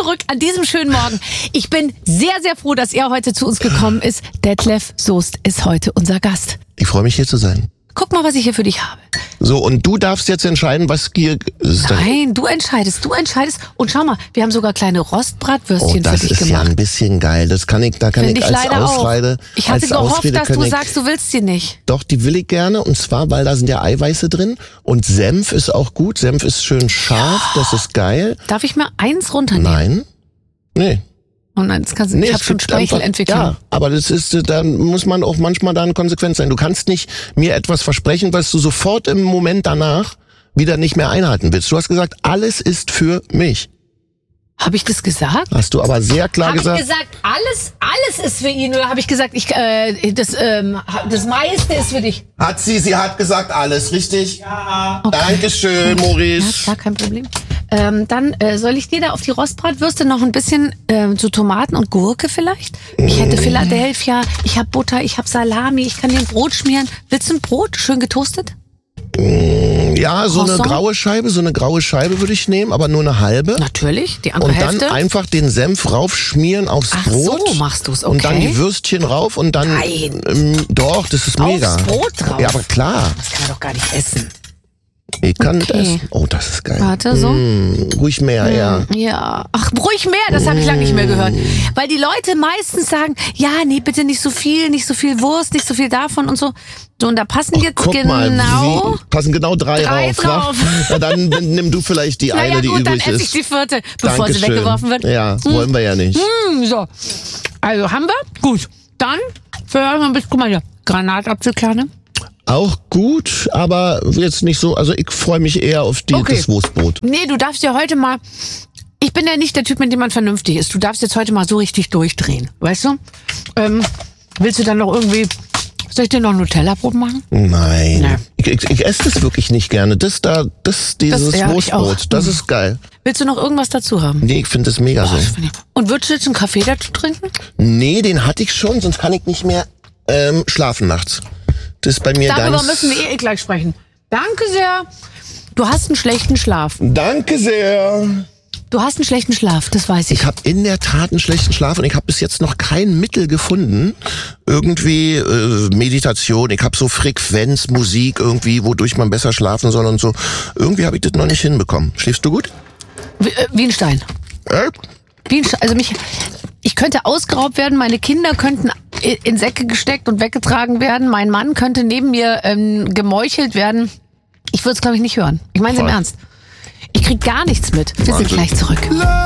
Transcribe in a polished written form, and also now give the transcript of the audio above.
zurück an diesem schönen Morgen. Ich bin sehr, sehr froh, dass er heute zu uns gekommen ist. Detlef Soest ist heute unser Gast. Ich freue mich, hier zu sein. Guck mal, was ich hier für dich habe. So, und du darfst jetzt entscheiden, was hier ist. Nein, du entscheidest. Und schau mal, wir haben sogar kleine Rostbratwürstchen für dich gemacht. Das ist ja ein bisschen geil. Da kann ich als Ausrede. Ich hatte gehofft, dass du sagst, du willst die nicht. Doch, die will ich gerne. Und zwar, weil da sind ja Eiweiße drin. Und Senf ist auch gut. Senf ist schön scharf. Ja. Das ist geil. Darf ich mir eins runternehmen? Nein. Nee. Oh nein, das kannst du nicht. Ich habe schon Speichelentwicklung. Ja, aber da muss man auch manchmal dann konsequent sein. Du kannst nicht mir etwas versprechen, was du sofort im Moment danach wieder nicht mehr einhalten willst. Du hast gesagt, alles ist für mich. Habe ich das gesagt? Hast du aber sehr klar gesagt. Habe ich gesagt, alles ist für ihn? Oder habe ich gesagt, das meiste ist für dich? Sie hat gesagt, alles, richtig? Ja. Okay. Dankeschön, Maurice. Ja, gar kein Problem. Dann soll ich dir da auf die Rostbratwürste noch ein bisschen so Tomaten und Gurke vielleicht? Ich hätte Philadelphia, ich habe Butter, ich habe Salami, ich kann dir ein Brot schmieren. Willst du ein Brot, schön getoastet? Ja, so eine graue Scheibe würde ich nehmen, aber nur eine halbe. Natürlich, die andere Hälfte. Und dann einfach den Senf raufschmieren aufs Brot. Ach so machst du's, okay. Und dann die Würstchen rauf und dann... Nein. Doch, das ist mega. Aufs Brot drauf? Ja, aber klar. Das kann er doch gar nicht essen. Ich kann das. Oh, das ist geil. Warte, so. Ruhig mehr, ja. Ja. Ach, ruhig mehr, das habe ich lange nicht mehr gehört. Weil die Leute meistens sagen, ja, nee, bitte nicht so viel Wurst, nicht so viel davon und so. So, und da passen jetzt passen genau drei drauf. Na, dann nimm du vielleicht die eine, die gut, übrig dann esse ich die vierte, bevor sie weggeworfen wird. Ja, wollen wir ja nicht. So. Also haben wir. Gut. Dann, guck mal hier, Granatapfelkerne. Auch gut, aber jetzt nicht so, also ich freue mich eher auf das Wurstbrot. Nee, du darfst ja heute mal, ich bin ja nicht der Typ, mit dem man vernünftig ist. Du darfst jetzt heute mal so richtig durchdrehen, weißt du? Willst du dann noch irgendwie, soll ich dir noch Nutella-Brot machen? Nein. Nee. Ich esse das wirklich nicht gerne. Dieses Wurstbrot, das ist geil. Willst du noch irgendwas dazu haben? Nee, ich finde das mega so. Und würdest du jetzt einen Kaffee dazu trinken? Nee, den hatte ich schon, sonst kann ich nicht mehr schlafen nachts. Das ist bei mir Darüber müssen wir gleich sprechen. Danke sehr. Du hast einen schlechten Schlaf. Danke sehr. Du hast einen schlechten Schlaf, das weiß ich. Ich habe in der Tat einen schlechten Schlaf und ich habe bis jetzt noch kein Mittel gefunden. Irgendwie Meditation, ich habe so Frequenzmusik irgendwie, wodurch man besser schlafen soll und so. Irgendwie habe ich das noch nicht hinbekommen. Schläfst du gut? Wie ein Stein. Wie ein Stein. Also ich könnte ausgeraubt werden, meine Kinder könnten in Säcke gesteckt und weggetragen werden, mein Mann könnte neben mir gemeuchelt werden. Ich würde es, glaube ich, nicht hören. Ich meine es im Ernst. Ich krieg gar nichts mit. Wir sind gleich zurück.